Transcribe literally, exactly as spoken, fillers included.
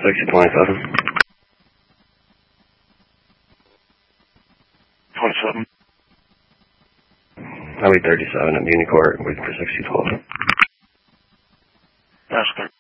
sixty twenty-seven. twenty-seven. Highway thirty-seven at Muni Court, waiting for sixty twelve. Oscar.